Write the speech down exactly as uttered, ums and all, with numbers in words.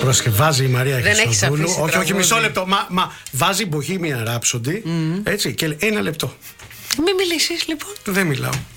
Πρόσεχε, βάζει η Μαρία Χρυσοδούλου. Όχι, όχι, μισό λεπτό. Μα, μα βάζει Bohemian Rhapsody. Mm. Έτσι, και λέει ένα λεπτό. Μην μιλήσεις λοιπόν. Δεν μιλάω.